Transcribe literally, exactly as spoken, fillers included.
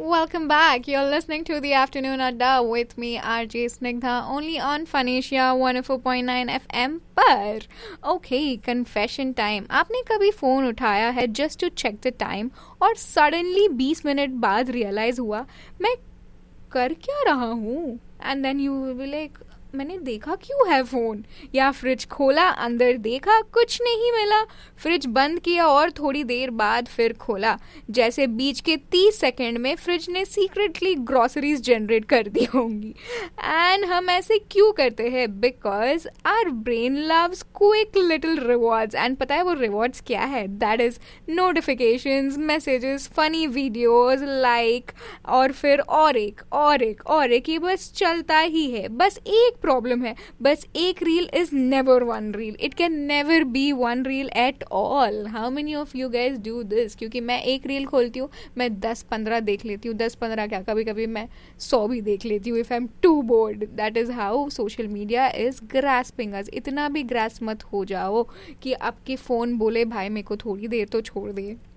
Welcome back. You're listening to the Afternoon Adda with me, R J Snigdha, only on Phonesia one oh four point nine F M पर. Okay, confession time. आपने कभी phone उठाया है just to check the time और suddenly बीस minute बाद realize हुआ मैं कर क्या रहा हूँ? And then you will be like, मैंने देखा क्यों है फ़ोन? या फ्रिज खोला, अंदर देखा, कुछ नहीं मिला, फ्रिज बंद किया और थोड़ी देर बाद फिर खोला, जैसे बीच के तीस सेकंड में फ्रिज ने सीक्रेटली ग्रॉसरीज जनरेट कर दी होंगी. एंड हम ऐसे क्यों करते हैं? Because our brain loves quick little rewards. And पता है वो रिवॉर्ड्स क्या है? That is notifications, messages, funny videos, like और फिर और एक और एक और एक. ये बस चलता ही है. बस एक प्रॉब्लम है, बस एक reel is never won reel. It can never be one reel at all. How many of you guys do this? क्योंकि मैं एक रील खोलती हूँ, मैं दस पंद्रह देख लेती हूँ. दस पंद्रह क्या, कभी कभी मैं सौ भी देख लेती हूँ if I am to board. That is how social media is grasping अस. इतना भी ग्रास मत हो जाओ कि आपके फोन बोले भाई मेरे को थोड़ी देर तो छोड़ दे.